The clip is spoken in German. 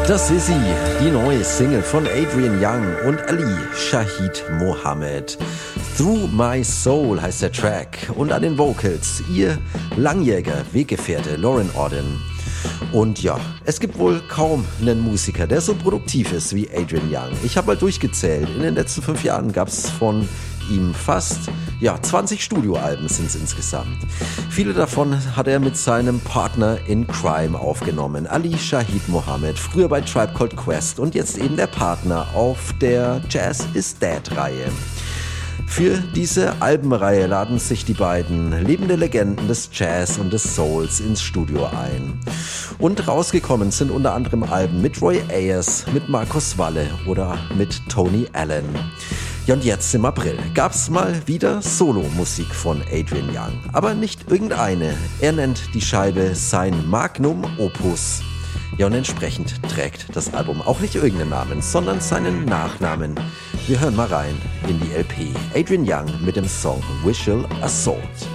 Das ist sie, die neue Single von Adrian Younge und Ali Shaheed Mohammed. Through My Soul heißt der Track und an den Vocals ihr langjähriger Weggefährte Lauren Auden. Und ja, es gibt wohl kaum einen Musiker, der so produktiv ist wie Adrian Younge. Ich habe mal durchgezählt, in den letzten 5 Jahren gab es von ihm fast 20 Studioalben sind es insgesamt. Viele davon hat er mit seinem Partner in Crime aufgenommen, Ali Shaheed Mohammed, früher bei Tribe Called Quest und jetzt eben der Partner auf der Jazz is Dead-Reihe. Für diese Albenreihe laden sich die beiden lebende Legenden des Jazz und des Souls ins Studio ein. Und rausgekommen sind unter anderem Alben mit Roy Ayers, mit Markus Walle oder mit Tony Allen. Ja, und jetzt im April gab's mal wieder Solo-Musik von Adrian Younge. Aber nicht irgendeine. Er nennt die Scheibe sein Magnum Opus. Ja, und entsprechend trägt das Album auch nicht irgendeinen Namen, sondern seinen Nachnamen. Wir hören mal rein in die LP. Adrian Younge mit dem Song Visual Assault.